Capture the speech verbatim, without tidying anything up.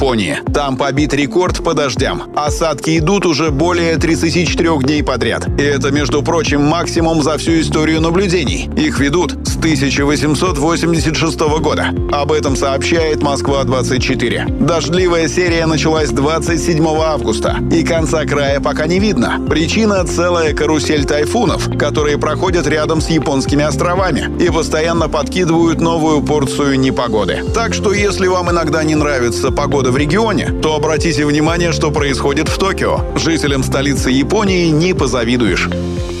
Японии. Там побит рекорд по дождям. Осадки идут уже более тридцати четырёх дней подряд. И это, между прочим, максимум за всю историю наблюдений. Их ведут с тысяча восемьсот восемьдесят шестого года. Об этом сообщает Москва двадцать четыре. Дождливая серия началась двадцать седьмого августа. И конца края пока не видно. Причина — целая карусель тайфунов, которые проходят рядом с японскими островами и постоянно подкидывают новую порцию непогоды. Так что если вам иногда не нравится погода в регионе, то обратите внимание, что происходит в Токио. Жителям столицы Японии не позавидуешь.